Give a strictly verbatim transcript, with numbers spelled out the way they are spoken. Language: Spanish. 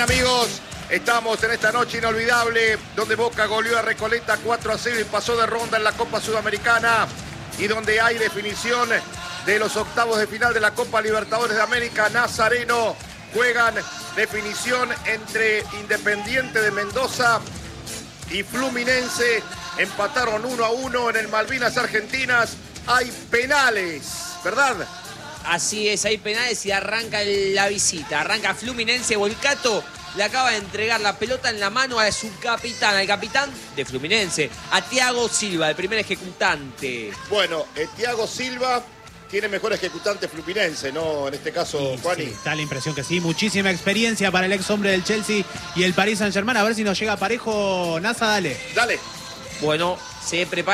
Bien, amigos, estamos en esta noche inolvidable donde Boca goleó a Recoleta cuatro a cero y pasó de ronda en la Copa Sudamericana y donde hay definición de los octavos de final de la Copa Libertadores de América. Nazareno juegan definición entre Independiente de Mendoza y Fluminense. Empataron uno a uno en el Malvinas Argentinas. Hay penales, ¿verdad? Así es, hay penales y arranca la visita. Arranca Fluminense. Volcato le acaba de entregar la pelota en la mano a su capitán, al capitán de Fluminense, a Thiago Silva, el primer ejecutante. Bueno, eh, Thiago Silva tiene mejor ejecutante Fluminense, ¿no? En este caso, Sí, Juani. sí, da la impresión que sí. Muchísima experiencia para el ex hombre del Chelsea y el Paris Saint-Germain. A ver si nos llega parejo. Nasa, dale. Dale. Bueno, se prepara.